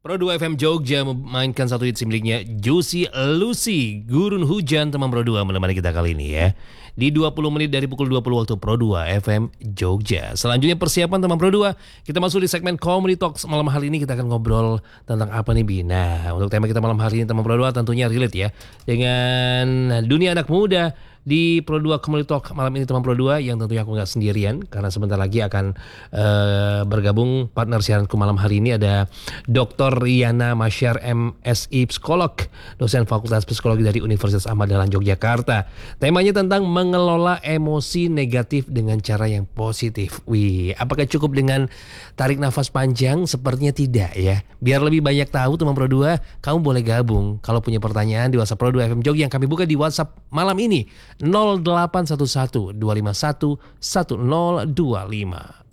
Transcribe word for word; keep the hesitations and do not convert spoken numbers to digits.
Pro dua F M Jogja memainkan satu hit miliknya Juicy Lucy, Gurun Hujan teman Pro dua menemani kita kali ini ya. Di dua puluh menit dari pukul dua puluh waktu Pro dua F M Jogja. Selanjutnya persiapan teman Pro dua, kita masuk di segmen Comedy Talks. Malam hari ini kita akan ngobrol tentang apa nih Bina. Untuk tema kita malam hari ini teman Pro dua tentunya relate ya dengan dunia anak muda. Di Pro dua Comedy Talk malam ini teman Pro dua yang tentunya aku gak sendirian karena sebentar lagi akan uh, bergabung partner siaranku malam hari ini ada Doktor Riana Masyar M Si Psikolog, dosen Fakultas Psikologi dari Universitas Ahmad Dahlan Yogyakarta. Temanya tentang mengelola emosi negatif dengan cara yang positif. Wih, apakah cukup dengan tarik nafas panjang? Sepertinya tidak ya. Biar lebih banyak tahu teman Pro dua, kamu boleh gabung kalau punya pertanyaan di WhatsApp Pro dua F M Jogja yang kami buka di WhatsApp malam ini nol delapan satu satu dua lima satu satu nol dua lima.